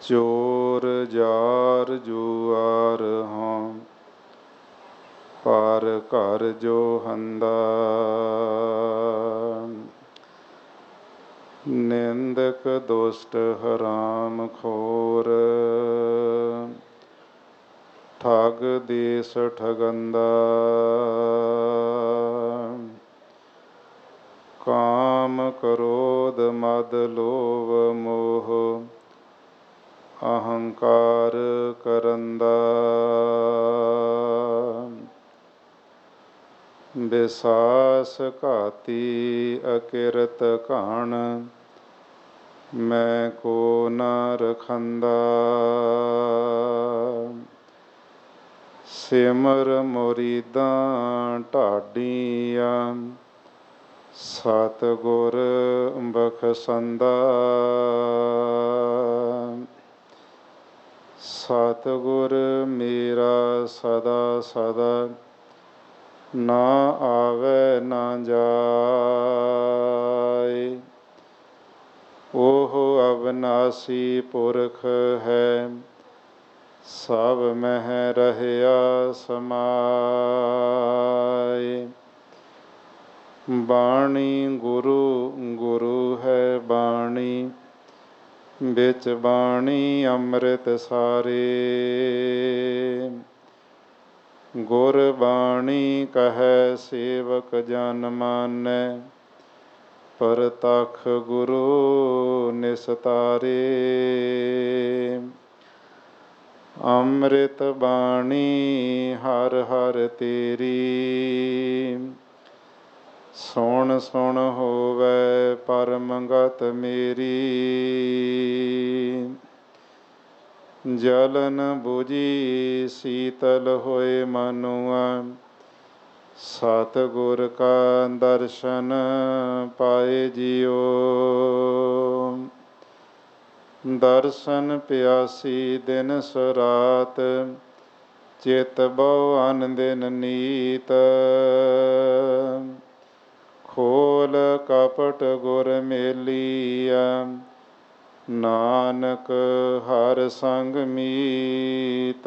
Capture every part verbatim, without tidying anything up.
ਚੋਰ ਜਾਰ ਜੁਆਰ ਹਾਂ, ਪਰ ਘਰ ਜੋ ਹੰਦਾ। ਨਿੰਦਕ ਦੁਸ਼ਟ ਹਰਾਮ ਖੋਰ, ਠੱਗ ਦੇਸ ਠਗੰਦਾ। ਕਾਮ ਕ੍ਰੋਧ ਮਦ ਲੋਭ ਮੋਹ, ਅਹੰਕਾਰ ਕਰੰਦਾ। ਬਿਸਾਸ ਘਾਤੀ ਅਕਿਰਤ ਘਣ, ਮੈਂ ਕੋ ਨ ਰਖੰਦਾ। ਸਿਮਰ ਮੁਰੀਦਾਂ ਢਾਡੀਆਂ, ਸਤਿਗੁਰ ਬਖਸ਼ੰਦਾ। ਸਤਿਗੁਰ ਮੇਰਾ ਸਦਾ ਸਦਾ, ਨਾ ਆਵੈ ਨਾ ਜਾਇ। ਉਹ ਅਵਿਨਾਸੀ ਪੁਰਖ ਹੈ, ਸਭ ਮਹਿ ਰਹਿਆ ਸਮਾਇ। ਬਾਣੀ ਗੁਰੂ ਗੁਰੂ ਹੈ ਬਾਣੀ, ਵਿੱਚ ਬਾਣੀ ਅੰਮ੍ਰਿਤ ਸਾਰੇ। ਗੁਰ ਬਾਣੀ ਕਹੈ ਸੇਵਕ ਜਨ ਮਾਨੈ, ਪਰਤਖ ਗੁਰੂ ਨਿਸਤਾਰੇ। ਅੰਮ੍ਰਿਤ ਬਾਣੀ ਹਰ ਹਰ ਤੇਰੀ, ਸੁਣ ਸੁਣ ਹੋਵੈ ਪਰਮ ਗਤ ਮੇਰੀ। ਜਲਨ ਬੁਝੀ ਸੀਤਲ ਹੋਏ ਮਨੁਆ, ਸਤਿਗੁਰ ਕਾ ਦਰਸ਼ਨ ਪਾਏ ਜਿਉ। ਦਰਸ਼ਨ ਪਿਆਸੀ ਦਿਨ ਸਰਾਤ, ਚਿਤ ਬਹੁ ਅਨ ਦਿਨ ਨੀਤ। ਖੋਲ ਕਪਟ ਗੁਰ ਮੇਲੀਆ, ਨਾਨਕ ਹਰ ਸੰਗ ਮੀਤ।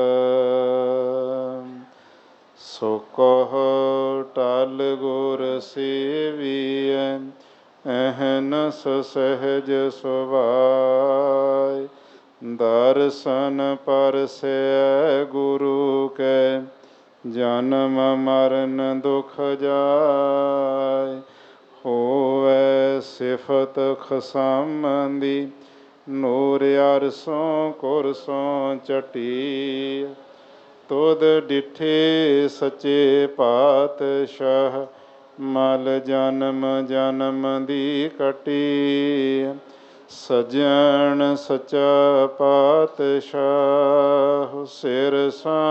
ਸੋ ਕਹੁ ਟਲ ਗੁਰ ਸੇਵੀਐ, ਅਹਨਸ ਸਹਿਜ ਸੁਭਾਇ। ਦਰਸ਼ਨ ਪਰਸੈ ਗੁਰੂ ਕੈ, ਜਨਮ ਮਰਨ ਦੁਖ ਜਾਇ। ਹੋਵੈ ਸਿਫਤ ਖਸਮ ਦੀ, ਨੂਰ ਅਰਸੋਂ ਕੁਰਸੋਂ ਚਟੀ। ਤੁਧ ਡਿਠੇ ਸੱਚੇ ਪਾਤਸ਼ਾਹ, ਮਲ ਜਨਮ ਜਨਮ ਦੀ ਕੱਟੀ। ਸੱਜਣ ਸੱਚਾ ਪਾਤਸ਼ਾਹ, ਸਿਰ ਸਾ